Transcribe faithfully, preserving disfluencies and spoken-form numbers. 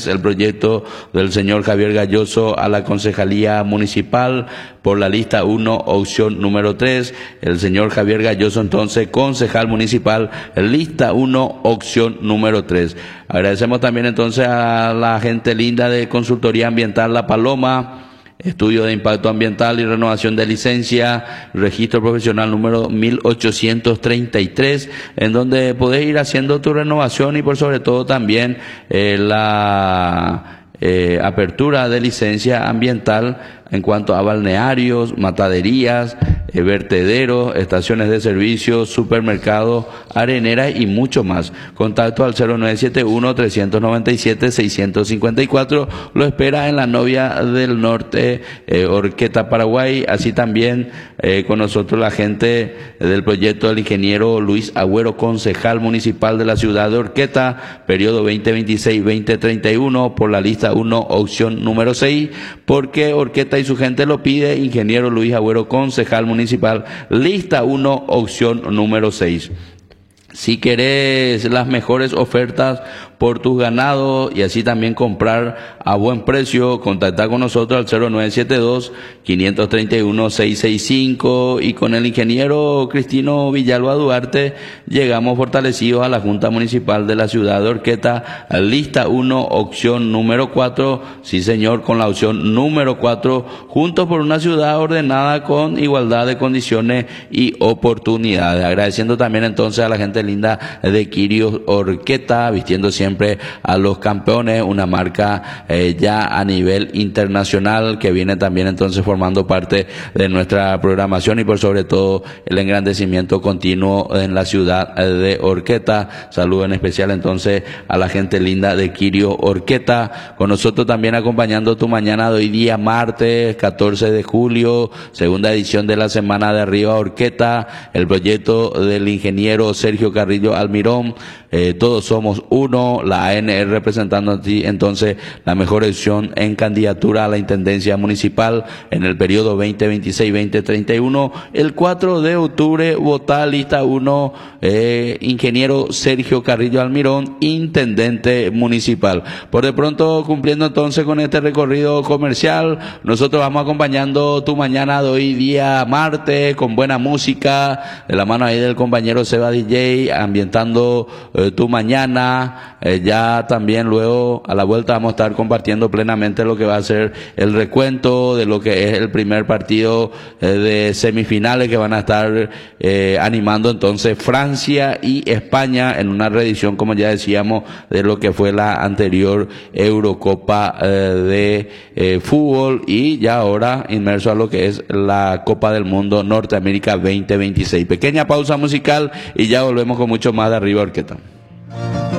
tres, el proyecto del señor Javier Galloso a la concejalía municipal por la lista uno, opción número tres. El señor Javier Galloso, entonces, concejal municipal, lista uno, opción número tres. Agradecemos también entonces a la gente linda de Consultoría Ambiental La Paloma, estudio de impacto ambiental y renovación de licencia, registro profesional número mil ochocientos treinta y tres, en donde podés ir haciendo tu renovación y por sobre todo también eh, la eh, apertura de licencia ambiental en cuanto a balnearios, mataderías, eh, vertederos, estaciones de servicio, supermercados, areneras y mucho más. Contacto al cero nueve siete uno, tres nueve siete, seis cinco cuatro. Lo espera en la Novia del Norte, eh, Horqueta, Paraguay. Así también eh, con nosotros la gente del proyecto del ingeniero Luis Agüero, concejal municipal de la ciudad de Horqueta, periodo veinte veintiséis veinte treinta y uno, por la lista uno, opción número seis, porque Horqueta y su gente lo pide. Ingeniero Luis Agüero, concejal municipal, lista uno, opción número seis. Si querés las mejores ofertas por tus ganados y así también comprar a buen precio, contacta con nosotros al cero nueve siete dos, cinco tres uno, seis seis cinco, y con el ingeniero Cristino Villalba Duarte llegamos fortalecidos a la Junta Municipal de la ciudad de Horqueta, lista uno, opción número cuatro. Sí señor, con la opción número cuatro, juntos por una ciudad ordenada con igualdad de condiciones y oportunidades. Agradeciendo también entonces a la gente linda de Quirios Horqueta, vistiendo siempre a los campeones, una marca eh, ya a nivel internacional que viene también entonces formando parte de nuestra programación y por sobre todo el engrandecimiento continuo en la ciudad de Horqueta. Saludo en especial entonces a la gente linda de Quirios Horqueta, con nosotros también acompañando tu mañana de hoy día martes catorce de julio, segunda edición de la Semana de Arriba Horqueta, el proyecto del ingeniero Sergio Carrillo Almirón, eh, todos somos uno, la A N R representando a ti, entonces la mejor opción en candidatura a la Intendencia Municipal en el periodo veinte veintiséis veinte treinta y uno, el cuatro de octubre, vota lista uno, eh, ingeniero Sergio Carrillo Almirón, Intendente Municipal. Por de pronto, cumpliendo entonces con este recorrido comercial, nosotros vamos acompañando tu mañana de hoy día martes con buena música, de la mano ahí del compañero Seba D J, ambientando eh, tu mañana. Eh, ya también luego a la vuelta vamos a estar compartiendo plenamente lo que va a ser el recuento de lo que es el primer partido eh, de semifinales que van a estar eh, animando entonces Francia y España en una reedición, como ya decíamos, de lo que fue la anterior Eurocopa eh, de eh, fútbol, y ya ahora inmerso a lo que es la Copa del Mundo Norteamérica veinte veintiséis. Pequeña pausa musical y ya volvemos con mucho más de Arriba Horqueta.